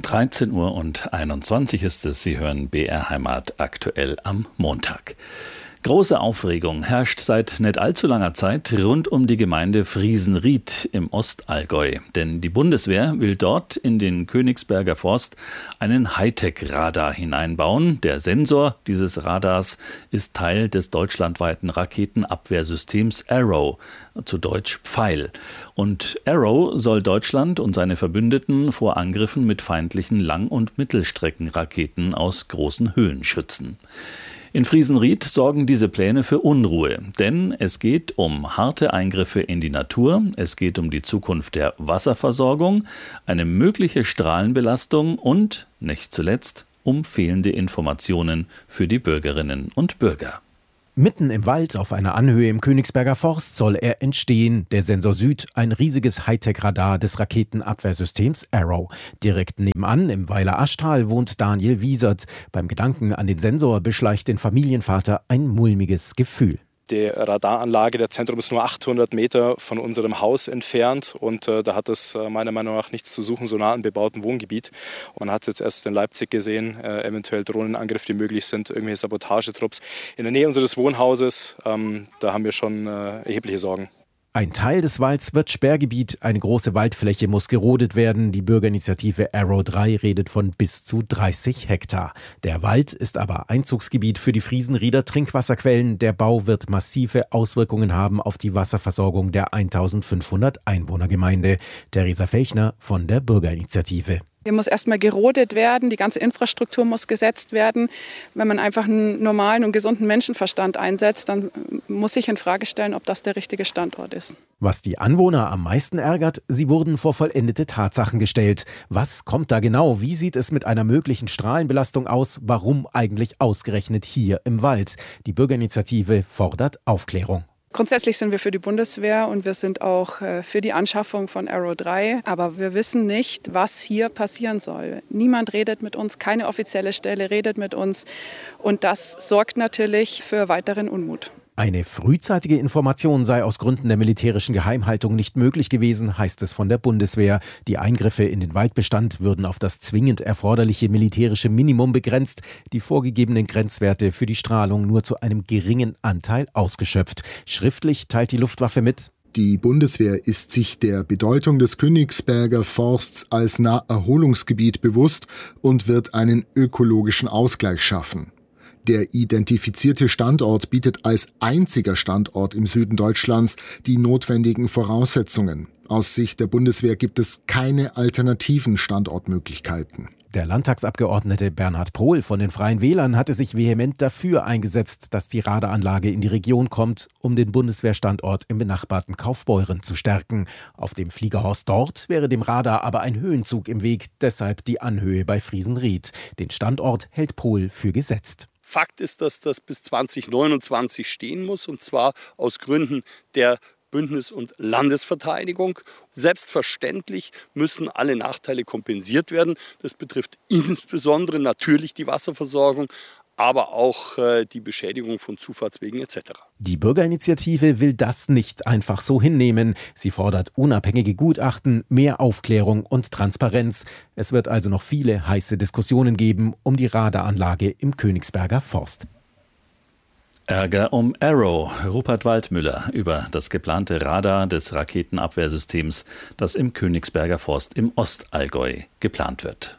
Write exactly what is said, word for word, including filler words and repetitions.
dreizehn Uhr und einundzwanzig ist es. Sie hören B R Heimat aktuell am Montag. Große Aufregung herrscht seit nicht allzu langer Zeit rund um die Gemeinde Friesenried im Ostallgäu. Denn die Bundeswehr will dort in den Königsberger Forst einen Hightech-Radar hineinbauen. Der Sensor dieses Radars ist Teil des deutschlandweiten Raketenabwehrsystems Arrow, zu Deutsch Pfeil. Und Arrow soll Deutschland und seine Verbündeten vor Angriffen mit feindlichen Lang- und Mittelstreckenraketen aus großen Höhen schützen. In Friesenried sorgen diese Pläne für Unruhe, denn es geht um harte Eingriffe in die Natur, es geht um die Zukunft der Wasserversorgung, eine mögliche Strahlenbelastung und, nicht zuletzt, um fehlende Informationen für die Bürgerinnen und Bürger. Mitten im Wald auf einer Anhöhe im Königsberger Forst soll er entstehen, der Sensor Süd, ein riesiges Hightech-Radar des Raketenabwehrsystems Arrow. Direkt nebenan im Weiler Aschtal wohnt Daniel Wiesert. Beim Gedanken an den Sensor beschleicht den Familienvater ein mulmiges Gefühl. Die Radaranlage der Zentrum ist nur achthundert Meter von unserem Haus entfernt und äh, da hat es äh, meiner Meinung nach nichts zu suchen, so nah am bebauten Wohngebiet. Man hat es jetzt erst in Leipzig gesehen, äh, eventuell Drohnenangriffe, die möglich sind, irgendwelche Sabotagetrupps in der Nähe unseres Wohnhauses. Ähm, da haben wir schon äh, erhebliche Sorgen. Ein Teil des Walds wird Sperrgebiet, eine große Waldfläche muss gerodet werden. Die Bürgerinitiative Arrow drei redet von bis zu dreißig Hektar. Der Wald ist aber Einzugsgebiet für die Friesenrieder Trinkwasserquellen. Der Bau wird massive Auswirkungen haben auf die Wasserversorgung der eintausendfünfhundert Einwohnergemeinde. Theresa Fechner von der Bürgerinitiative. Hier muss erstmal gerodet werden, die ganze Infrastruktur muss gesetzt werden. Wenn man einfach einen normalen und gesunden Menschenverstand einsetzt, dann muss sich in Frage stellen, ob das der richtige Standort ist. Was die Anwohner am meisten ärgert, sie wurden vor vollendete Tatsachen gestellt. Was kommt da genau? Wie sieht es mit einer möglichen Strahlenbelastung aus? Warum eigentlich ausgerechnet hier im Wald? Die Bürgerinitiative fordert Aufklärung. Grundsätzlich sind wir für die Bundeswehr und wir sind auch für die Anschaffung von Arrow drei. Aber wir wissen nicht, was hier passieren soll. Niemand redet mit uns, keine offizielle Stelle redet mit uns. Und das sorgt natürlich für weiteren Unmut. Eine frühzeitige Information sei aus Gründen der militärischen Geheimhaltung nicht möglich gewesen, heißt es von der Bundeswehr. Die Eingriffe in den Waldbestand würden auf das zwingend erforderliche militärische Minimum begrenzt, die vorgegebenen Grenzwerte für die Strahlung nur zu einem geringen Anteil ausgeschöpft. Schriftlich teilt die Luftwaffe mit: Die Bundeswehr ist sich der Bedeutung des Königsberger Forsts als Naherholungsgebiet bewusst und wird einen ökologischen Ausgleich schaffen. Der identifizierte Standort bietet als einziger Standort im Süden Deutschlands die notwendigen Voraussetzungen. Aus Sicht der Bundeswehr gibt es keine alternativen Standortmöglichkeiten. Der Landtagsabgeordnete Bernhard Pohl von den Freien Wählern hatte sich vehement dafür eingesetzt, dass die Radaranlage in die Region kommt, um den Bundeswehrstandort im benachbarten Kaufbeuren zu stärken. Auf dem Fliegerhorst dort wäre dem Radar aber ein Höhenzug im Weg, deshalb die Anhöhe bei Friesenried. Den Standort hält Pohl für gesetzt. Fakt ist, dass das bis zwanzig neunundzwanzig stehen muss, und zwar aus Gründen der Bündnis- und Landesverteidigung. Selbstverständlich müssen alle Nachteile kompensiert werden. Das betrifft insbesondere natürlich die Wasserversorgung, aber auch äh, die Beschädigung von Zufahrtswegen et cetera. Die Bürgerinitiative will das nicht einfach so hinnehmen. Sie fordert unabhängige Gutachten, mehr Aufklärung und Transparenz. Es wird also noch viele heiße Diskussionen geben um die Radaranlage im Königsberger Forst. Ärger um Arrow. Rupert Waldmüller über das geplante Radar des Raketenabwehrsystems, das im Königsberger Forst im Ostallgäu geplant wird.